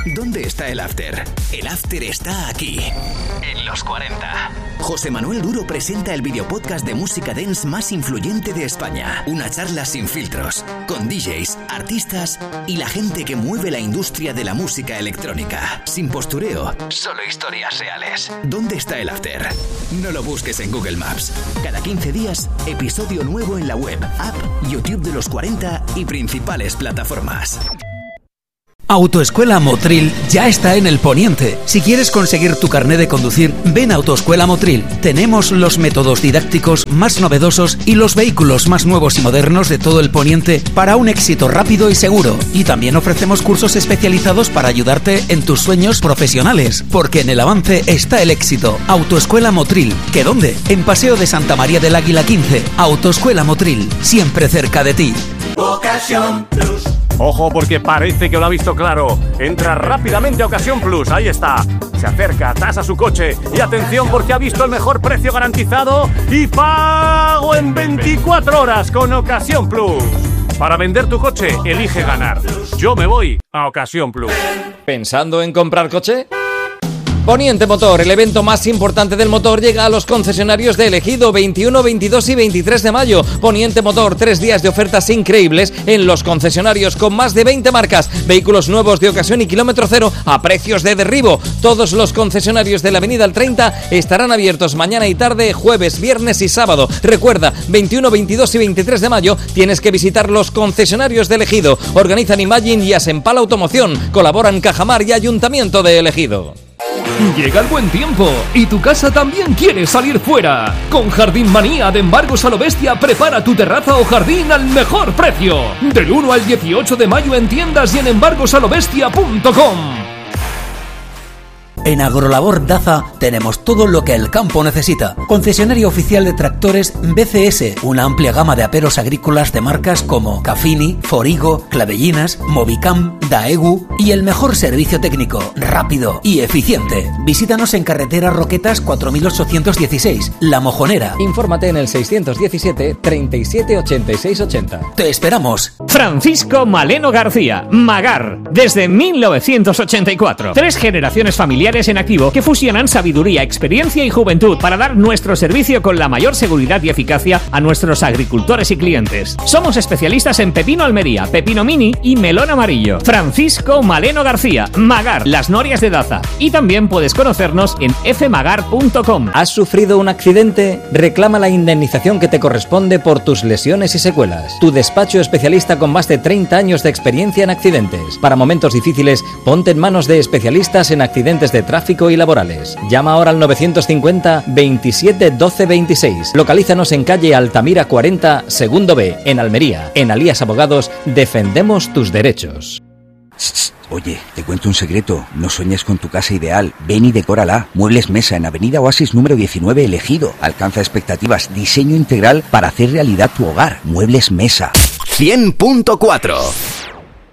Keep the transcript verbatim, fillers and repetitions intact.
¿Dónde está el after? El after está aquí, en los cuarenta. José Manuel Duro presenta el videopodcast de música dance más influyente de España. Una charla sin filtros, con D Js, artistas y la gente que mueve la industria de la música electrónica. Sin postureo, solo historias reales. ¿Dónde está el after? No lo busques en Google Maps. Cada quince días, episodio nuevo en la web, app, YouTube de los cuarenta y principales plataformas. Autoescuela Motril ya está en el Poniente. Si quieres conseguir tu carné de conducir, ven a Autoescuela Motril. Tenemos los métodos didácticos más novedosos y los vehículos más nuevos y modernos de todo el Poniente para un éxito rápido y seguro. Y también ofrecemos cursos especializados para ayudarte en tus sueños profesionales, porque en el avance está el éxito. Autoescuela Motril. ¿Qué dónde? En Paseo de Santa María del Águila quince. Autoescuela Motril, siempre cerca de ti. Ocasión Plus. Ojo, porque parece que lo ha visto claro. Entra rápidamente a Ocasión Plus, ahí está. Se acerca, tasa su coche y atención porque ha visto el mejor precio garantizado y pago en veinticuatro horas con Ocasión Plus. Para vender tu coche, elige ganar. Yo me voy a Ocasión Plus. ¿Pensando en comprar coche? Poniente Motor, el evento más importante del motor, llega a los concesionarios de Ejido veintiuno, veintidós y veintitrés de mayo. Poniente Motor, tres días de ofertas increíbles en los concesionarios con más de veinte marcas, vehículos nuevos de ocasión y kilómetro cero a precios de derribo. Todos los concesionarios de la Avenida El treinta estarán abiertos mañana y tarde, jueves, viernes y sábado. Recuerda, veintiuno, veintidós y veintitrés de mayo tienes que visitar los concesionarios de Ejido. Organizan Imagine y Asempal Automoción. Colaboran Cajamar y Ayuntamiento de El Ejido. Llega el buen tiempo y tu casa también quiere salir fuera. Con Jardín Manía de Embargos a lo Bestia, prepara tu terraza o jardín al mejor precio. Del uno al dieciocho de mayo en tiendas y en embargos a lo bestia punto com. En Agrolabor Daza tenemos todo lo que el campo necesita. Concesionario oficial de tractores B C S, una amplia gama de aperos agrícolas de marcas como Cafini, Forigo, Clavellinas, Movicam, Daegu y el mejor servicio técnico, rápido y eficiente. Visítanos en carretera Roquetas cuatro mil ochocientos dieciséis, La Mojonera. Infórmate en el seiscientos diecisiete, treinta y siete, ochenta y seis, ochenta. Te esperamos. Francisco Maleno García, Magar, desde mil novecientos ochenta y cuatro. Tres generaciones familiares en activo que fusionan sabiduría, experiencia y juventud para dar nuestro servicio con la mayor seguridad y eficacia a nuestros agricultores y clientes. Somos especialistas en pepino Almería, pepino mini y melón amarillo. Francisco Maleno García, Magar, Las Norias de Daza. Y también puedes conocernos en f magar punto com. ¿Has sufrido un accidente? Reclama la indemnización que te corresponde por tus lesiones y secuelas. Tu despacho especialista con más de treinta años de experiencia en accidentes. Para momentos difíciles, ponte en manos de especialistas en accidentes de tráfico y laborales. Llama ahora al novecientos cincuenta, veintisiete, doce, veintiséis. Localízanos en calle Altamira cuarenta, segundo B, en Almería. En Alías Abogados, defendemos tus derechos. Oye, te cuento un secreto. No sueñes con tu casa ideal. Ven y decórala. Muebles Mesa en Avenida Oasis número diecinueve, El Ejido. Alcanza expectativas. Diseño integral para hacer realidad tu hogar. Muebles Mesa. cien punto cuatro